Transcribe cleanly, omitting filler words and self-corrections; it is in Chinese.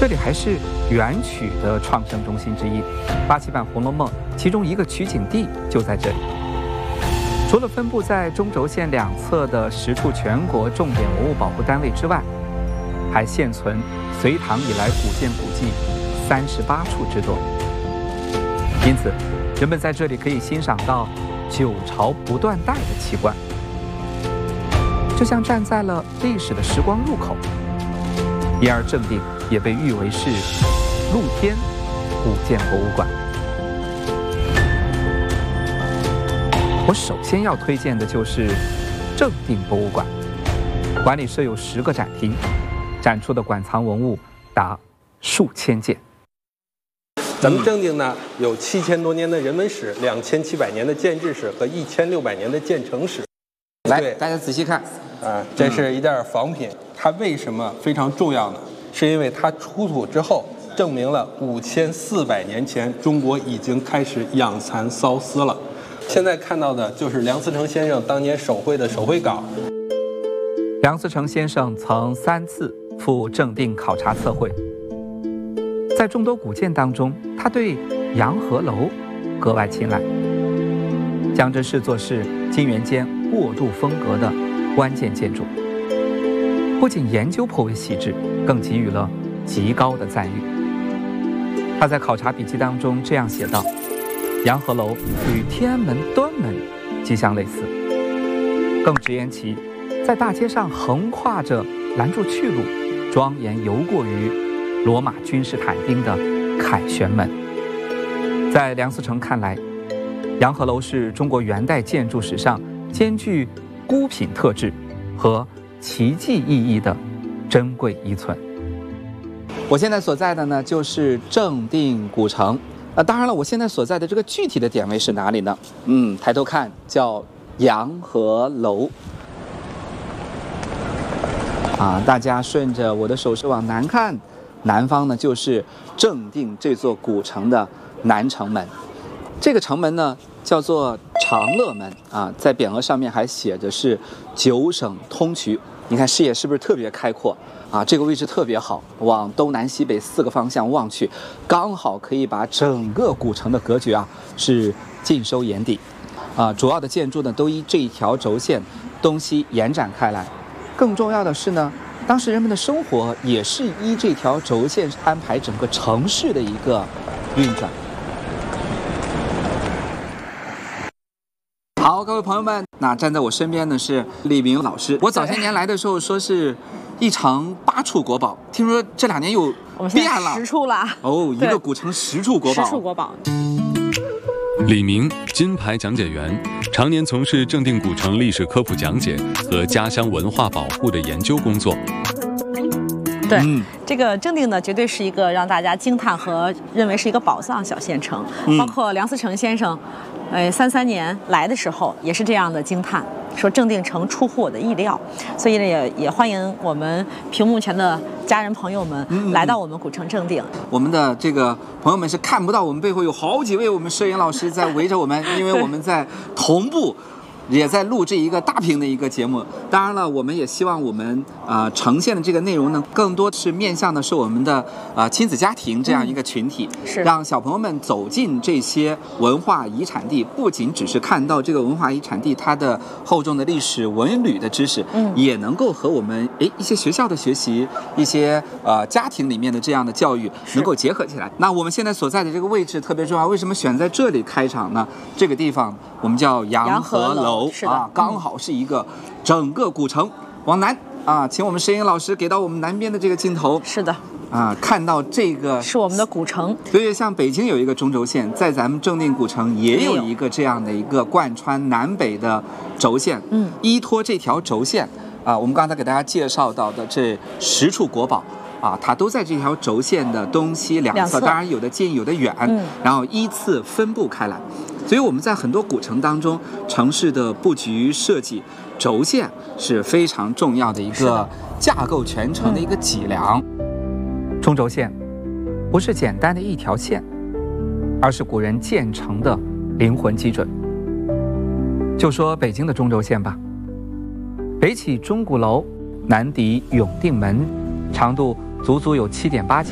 这里还是元曲的创生中心之一，八七版《红楼梦》其中一个取景地就在这里。除了分布在中轴线两侧的10处全国重点文物保护单位之外，还现存隋唐以来古建古迹38处之多。因此，人们在这里可以欣赏到9朝不断代的奇观，就像站在了历史的时光入口。因而正定也被誉为是露天古建博物馆。我首先要推荐的就是正定博物馆，馆里设有10个展厅，展出的馆藏文物达数千件。 咱们正定呢有7000多年的人文史、2700年的建制史和1600年的建成史。 来，大家仔细看这是一件仿品，它为什么非常重要呢？是因为它出土之后，证明了5400年前中国已经开始养蚕缫丝了。现在看到的就是梁思成先生当年手绘的手绘稿。 梁思成先生曾3次赴正定考察测绘，在众多古建当中，他对洋河楼格外青睐，将之视作是金元间过渡风格的关键建筑。不仅研究颇为细致，更给予了极高的赞誉。他在考察笔记当中这样写道：洋河楼与天安门、端门极相类似，更直言其在大街上横跨着拦住去路，庄严游过于罗马军事坦丁的凯旋门。在梁思成看来，洋河楼是中国元代建筑史上兼具孤品特质和奇迹意义的珍贵遗存。我现在所在的呢，就是正定古城。当然了，我现在所在的这个具体的点位是哪里呢？抬头看叫洋河楼。大家顺着我的手势往南看，南方呢就是正定这座古城的南城门。这个城门呢叫做长乐门在匾额上面还写着是9省通衢。你看视野是不是特别开阔这个位置特别好，往东南西北4个方向望去，刚好可以把整个古城的格局是尽收眼底。主要的建筑呢都依这一条轴线东西延展开来。更重要的是呢，当时人们的生活也是依这条轴线安排整个城市的一个运转。好，各位朋友们，那站在我身边的是李明老师。我早些年来的时候说是一城8处国宝，听说这2年又变了 ，10处了。 一个古城10处国宝。 10处国宝。 李明，金牌讲解员，常年从事正定古城历史科普讲解和家乡文化保护的研究工作。 对，这个正定呢，绝对是一个让大家惊叹和认为是一个宝藏小县城。包括梁思成先生，33年来的时候也是这样的惊叹，说正定城出乎我的意料。所以呢，也欢迎我们屏幕前的家人朋友们来到我们古城正定。 我们的这个朋友们是看不到，我们背后有好几位我们摄影老师在围着我们，因为我们在同步也在录这一个大屏的一个节目。当然了，我们也希望我们呈现的这个内容呢，更多是面向的是我们的亲子家庭这样一个群体，让小朋友们走进这些文化遗产地，不仅只是看到这个文化遗产地它的厚重的历史文旅的知识，也能够和我们一些学校的学习，一些家庭里面的这样的教育能够结合起来。那我们现在所在的这个位置特别重要，为什么选在这里开场呢？这个地方我们叫洋河楼。刚好是一个整个古城往南请我们摄影老师给到我们南边的这个镜头。 是的看到这个是我们的古城。 对，像北京有一个中轴线，在咱们正定古城也有一个这样的一个贯穿南北的轴线。依托这条轴线我们刚才给大家介绍到的这10处国宝它都在这条轴线的东西两侧，当然有的近有的远，然后依次分布开来。所以我们在很多古城当中，城市的布局设计，轴线是非常重要的一个架构全城的一个脊梁。中轴线不是简单的一条线，而是古人建城的灵魂基准。就说北京的中轴线吧，北起钟鼓楼，南抵永定门，长度足足有7.8